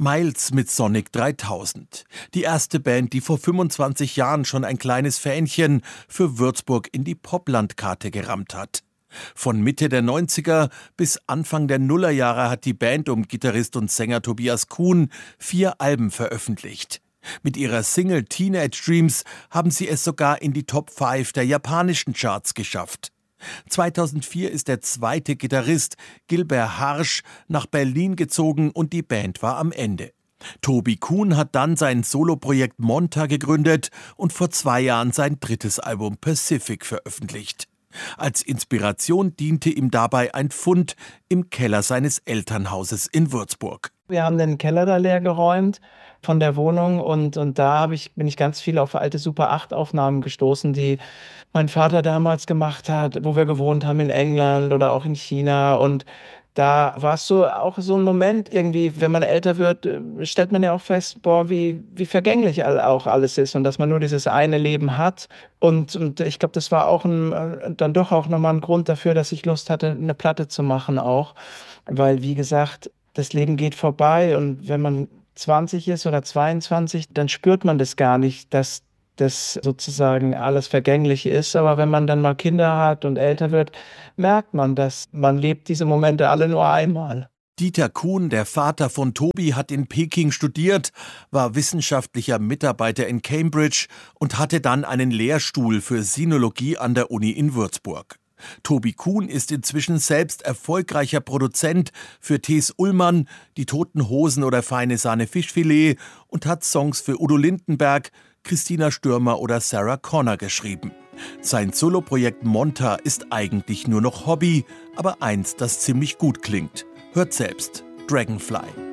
Miles mit Sonic 3000. Die erste Band, die vor 25 Jahren schon ein kleines Fähnchen für Würzburg in die Poplandkarte gerammt hat. Von Mitte der 90er bis Anfang der Nullerjahre hat die Band um Gitarrist und Sänger Tobias Kuhn 4 Alben veröffentlicht. Mit ihrer Single Teenage Dreams haben sie es sogar in die Top 5 der japanischen Charts geschafft. 2004 ist der zweite Gitarrist Gilbert Harsch nach Berlin gezogen und die Band war am Ende. Tobi Kuhn hat dann sein Soloprojekt Monta gegründet und vor 2 Jahren sein drittes Album Pacific veröffentlicht. Als Inspiration diente ihm dabei ein Fund im Keller seines Elternhauses in Würzburg. Wir haben den Keller da leer geräumt von der Wohnung und da bin ich ganz viel auf alte Super-8-Aufnahmen gestoßen, die mein Vater damals gemacht hat, wo wir gewohnt haben in England oder auch in China. Und da war es so auch so ein Moment irgendwie, wenn man älter wird, stellt man ja auch fest, boah, wie vergänglich auch alles ist und dass man nur dieses eine Leben hat. Und ich glaube, das war auch dann doch auch nochmal ein Grund dafür, dass ich Lust hatte, eine Platte zu machen auch. Weil, wie gesagt, das Leben geht vorbei und wenn man 20 ist oder 22, dann spürt man das gar nicht, dass das sozusagen alles vergänglich ist. Aber wenn man dann mal Kinder hat und älter wird, merkt man, dass man lebt diese Momente alle nur einmal. Dieter Kuhn, der Vater von Tobi, hat in Peking studiert, war wissenschaftlicher Mitarbeiter in Cambridge und hatte dann einen Lehrstuhl für Sinologie an der Uni in Würzburg. Tobi Kuhn ist inzwischen selbst erfolgreicher Produzent für T.S. Ullmann, Die Toten Hosen oder Feine Sahne Fischfilet und hat Songs für Udo Lindenberg, Christina Stürmer oder Sarah Connor geschrieben. Sein Soloprojekt Monta ist eigentlich nur noch Hobby, aber eins, das ziemlich gut klingt. Hört selbst: Dragonfly.